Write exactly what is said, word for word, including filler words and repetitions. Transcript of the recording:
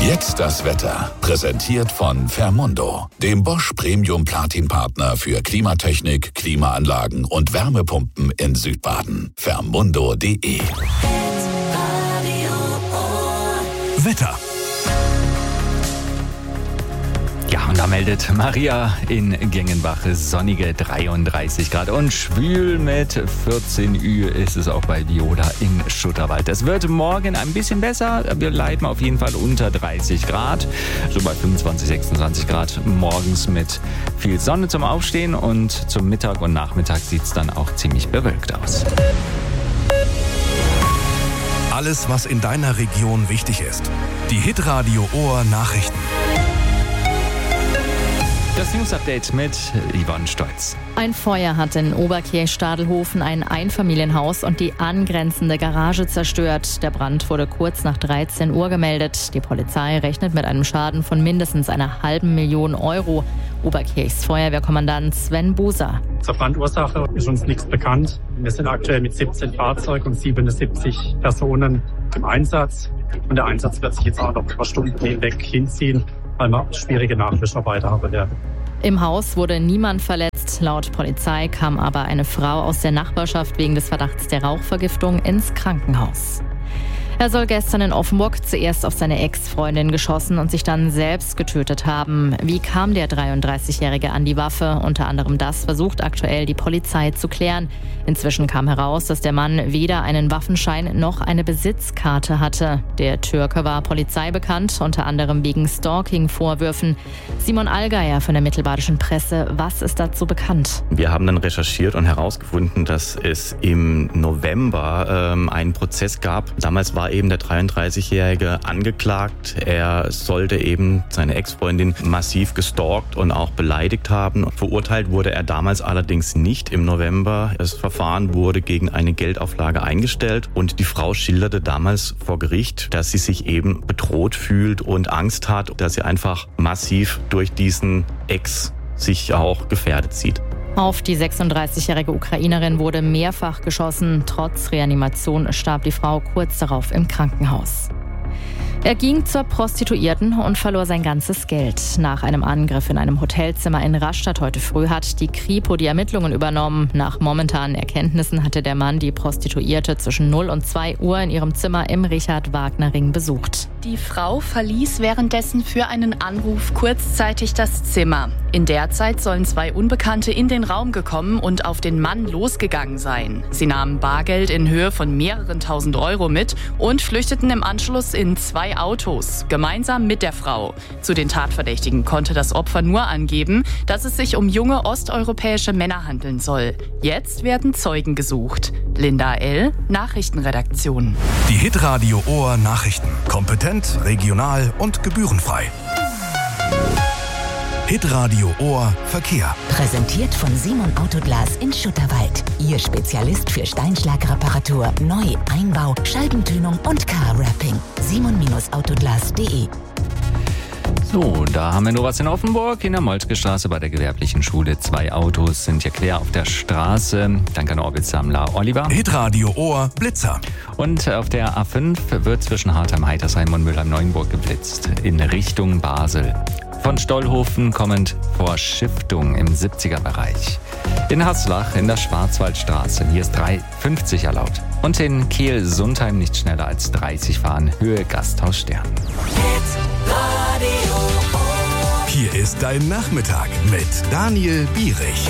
Jetzt das Wetter. Präsentiert von Fermundo, dem Bosch Premium Platin Partner für Klimatechnik, Klimaanlagen und Wärmepumpen in Südbaden. Fermundo punkt de. Wetter. Ja, und da meldet Maria in Gengenbach sonnige dreiunddreißig Grad und schwül mit vierzehn Uhr ist es auch bei Viola in Schutterwald. Es wird morgen ein bisschen besser. Wir bleiben auf jeden Fall unter dreißig Grad. So bei fünfundzwanzig, sechsundzwanzig Grad morgens mit viel Sonne zum Aufstehen und zum Mittag und Nachmittag sieht es dann auch ziemlich bewölkt aus. Alles, was in deiner Region wichtig ist. Die Hitradio Ohr Nachrichten. Das News-Update mit Yvonne Stolz. Ein Feuer hat in Oberkirch-Stadelhofen ein Einfamilienhaus und die angrenzende Garage zerstört. Der Brand wurde kurz nach dreizehn Uhr gemeldet. Die Polizei rechnet mit einem Schaden von mindestens einer halben Million Euro. Oberkirchs Feuerwehrkommandant Sven Buser. Zur Brandursache ist uns nichts bekannt. Wir sind aktuell mit siebzehn Fahrzeugen und siebenundsiebzig Personen im Einsatz. Und der Einsatz wird sich jetzt auch noch ein paar Stunden hinweg hinziehen, weil wir schwierige Nachwischarbeiter haben werden. Im Haus wurde niemand verletzt. Laut Polizei kam aber eine Frau aus der Nachbarschaft wegen des Verdachts der Rauchvergiftung ins Krankenhaus. Er soll gestern in Offenburg zuerst auf seine Ex-Freundin geschossen und sich dann selbst getötet haben. Wie kam der dreiunddreißigjährige an die Waffe? Unter anderem das versucht aktuell die Polizei zu klären. Inzwischen kam heraus, dass der Mann weder einen Waffenschein noch eine Besitzkarte hatte. Der Türke war Polizei bekannt, unter anderem wegen Stalking-Vorwürfen. Simon Allgeier von der Mittelbadischen Presse, was ist dazu bekannt? Wir haben dann recherchiert und herausgefunden, dass es im November ähm, einen Prozess gab. Damals war eben der dreiunddreißigjährige angeklagt. Er sollte eben seine Ex-Freundin massiv gestalkt und auch beleidigt haben. Verurteilt wurde er damals allerdings nicht im November. Das Verfahren wurde gegen eine Geldauflage eingestellt und die Frau schilderte damals vor Gericht, dass sie sich eben bedroht fühlt und Angst hat, dass sie einfach massiv durch diesen Ex sich auch gefährdet sieht. Auf die sechsunddreißigjährige Ukrainerin wurde mehrfach geschossen. Trotz Reanimation starb die Frau kurz darauf im Krankenhaus. Er ging zur Prostituierten und verlor sein ganzes Geld. Nach einem Angriff in einem Hotelzimmer in Rastatt heute früh hat die Kripo die Ermittlungen übernommen. Nach momentanen Erkenntnissen hatte der Mann die Prostituierte zwischen null und zwei Uhr in ihrem Zimmer im Richard-Wagner-Ring besucht. Die Frau verließ währenddessen für einen Anruf kurzzeitig das Zimmer. In der Zeit sollen zwei Unbekannte in den Raum gekommen und auf den Mann losgegangen sein. Sie nahmen Bargeld in Höhe von mehreren tausend Euro mit und flüchteten im Anschluss in zwei Autos, gemeinsam mit der Frau. Zu den Tatverdächtigen konnte das Opfer nur angeben, dass es sich um junge osteuropäische Männer handeln soll. Jetzt werden Zeugen gesucht. Linda L., Nachrichtenredaktion. Die Hitradio Ohr Nachrichten. Kompetent, regional und gebührenfrei. Hitradio Ohr Verkehr. Präsentiert von Simon Autoglas in Schutterwald. Ihr Spezialist für Steinschlagreparatur, Neu-, Einbau, Scheibentönung und Car-Wrapping. simon Autoglas punkt de. So, da haben wir nur was in Offenburg. In der Moltke-Straße bei der gewerblichen Schule. Zwei Autos sind hier quer auf der Straße. Danke an Orbitsammler Oliver. Hitradio Ohr Blitzer. Und auf der A fünf wird zwischen Hartheim, Heitersheim und Mülheim-Neuenburg geblitzt. In Richtung Basel. Von Stollhofen kommend vor Schiftung im siebziger-Bereich. In Haslach in der Schwarzwaldstraße, hier ist drei fünfzig erlaubt. Und in Kehl-Sundheim nicht schneller als dreißig fahren, Höhe Gasthaus Stern. Hier ist dein Nachmittag mit Daniel Bierich.